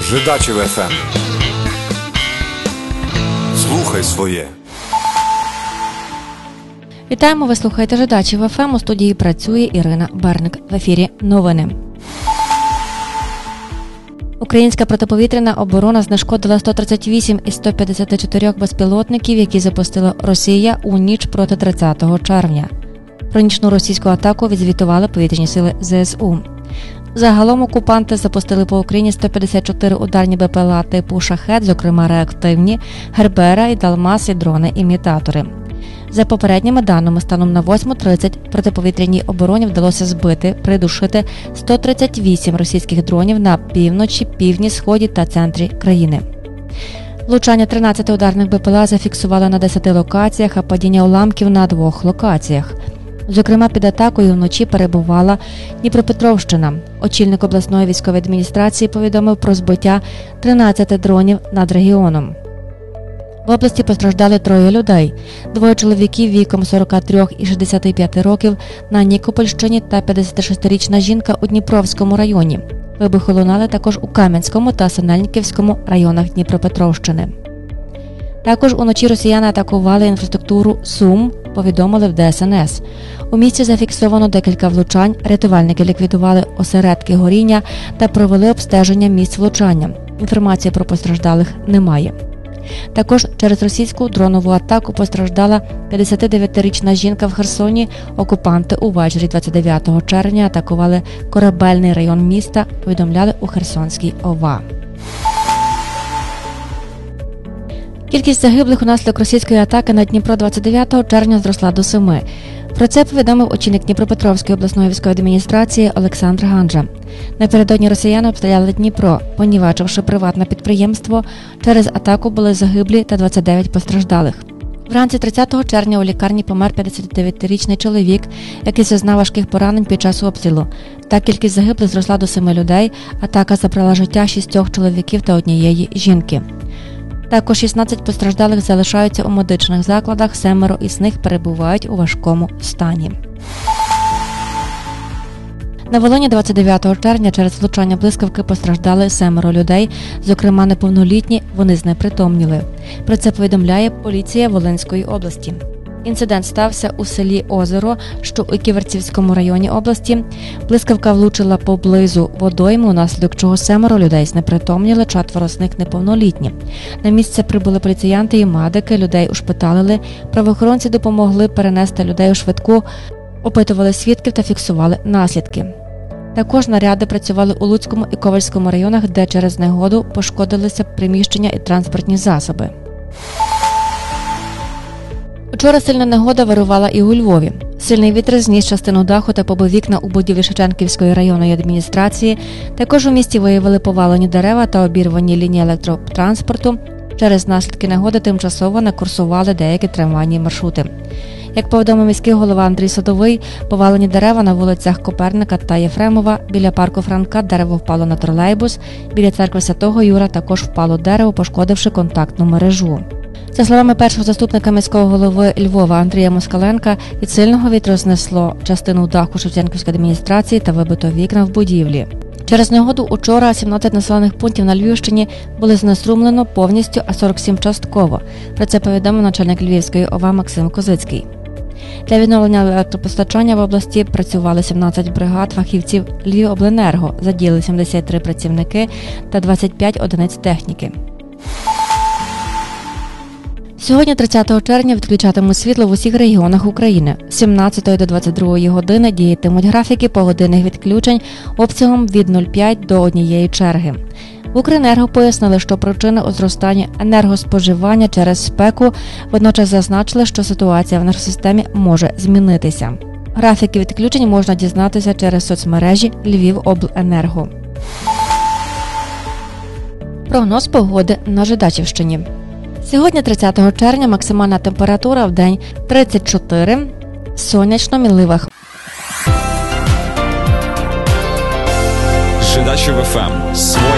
Жидачів ФМ. Слухай своє. Вітаємо, ви слухаєте Жидачів ФМ. У студії працює Ірина Берник. В ефірі новини. Українська протиповітряна оборона знешкодила 138 із 154 безпілотників, які запустила Росія у ніч проти 30 червня. Про нічну російську атаку відзвітували повітряні сили ЗСУ. Загалом окупанти запустили по Україні 154 ударні БПЛА типу «Шахед», зокрема реактивні, «Гербера» і «Далмас» і дрони-імітатори. За попередніми даними, станом на 8:30 протиповітряній обороні вдалося збити, придушити 138 російських дронів на півночі, півдні, сході та центрі країни. Влучання 13 ударних БПЛА зафіксували на 10 локаціях, а падіння уламків на 2 локаціях. Зокрема, під атакою вночі перебувала Дніпропетровщина. Очільник обласної військової адміністрації повідомив про збиття 13 дронів над регіоном. В області постраждали 3 людей. 2 чоловіків віком 43 і 65 років на Нікопольщині та 56-річна жінка у Дніпровському районі. Вибухи лунали також у Кам'янському та Синельниківському районах Дніпропетровщини. Також уночі росіяни атакували інфраструктуру Сум, повідомили в ДСНС. У місті зафіксовано декілька влучань, рятувальники ліквідували осередки горіння та провели обстеження місць влучання. Інформації про постраждалих немає. Також через російську дронову атаку постраждала 59-річна жінка в Херсоні. Окупанти увечері 29 червня атакували Корабельний район міста, повідомляли у Херсонській ОВА. Кількість загиблих унаслідок російської атаки на Дніпро 29 червня зросла до 7. Про це повідомив очільник Дніпропетровської обласної військової адміністрації Олександр Ганжа. Напередодні росіяни обстріляли Дніпро, понівечивши приватне підприємство. Через атаку були загиблі та 29 постраждалих. Вранці 30 червня у лікарні помер 59-річний чоловік, який зазнав важких поранень під час обстрілу. Так кількість загиблих зросла до 7 людей. Атака забрала життя 6 чоловіків та 1 жінки. Також 16 постраждалих залишаються у медичних закладах, 7 із них перебувають у важкому стані. На Волині 29 червня через влучання блискавки постраждали 7 людей, зокрема неповнолітні, вони знепритомніли. Про це повідомляє поліція Волинської області. Інцидент стався у селі Озеро, що у Ківерцівському районі області. Блискавка влучила поблизу водойми, унаслідок чого 7 людей знепритомніли, 4 з них неповнолітні. На місце прибули поліціянти і медики, людей ушпиталили. Правоохоронці допомогли перенести людей у швидку, опитували свідків та фіксували наслідки. Також наряди працювали у Луцькому і Ковальському районах, де через негоду пошкодилися приміщення і транспортні засоби. Вчора сильна негода вирувала і у Львові. Сильний вітер зніс частину даху та побив вікна у будівлі Шевченківської районної адміністрації. Також у місті виявили повалені дерева та обірвані лінії електротранспорту. Через наслідки негоди тимчасово не курсували деякі трамвайні маршрути. Як повідомив міський голова Андрій Садовий, повалені дерева на вулицях Коперника та Єфремова, біля парку Франка дерево впало на тролейбус, біля церкви Святого Юра також впало дерево, пошкодивши контактну мережу. За словами першого заступника міського голови Львова Андрія Москаленка, від сильного вітру знесло частину даху Шевченківської адміністрації та вибито вікна в будівлі. Через негоду учора 17 населених пунктів на Львівщині були знеструмлено повністю, а 47 частково. Про це повідомив начальник Львівської ОВА Максим Козицький. Для відновлення електропостачання в області працювали 17 бригад фахівців Львівобленерго, задіяли 73 працівники та 25 одиниць техніки. Сьогодні, 30 червня, відключатимуть світло в усіх регіонах України. З 17 до 22 години діятимуть графіки погодинних відключень обсягом від 0,5 до 1 черги. В Укренерго пояснили, що причина у зростанні енергоспоживання через спеку, водночас зазначили, що ситуація в енергосистемі може змінитися. Графіки відключень можна дізнатися через соцмережі Львівобленерго. Прогноз погоди на Жидачівщині. Сьогодні, 30 червня, максимальна температура в день 34, сонячно-мінлива. Жидачів ФМ. Своє.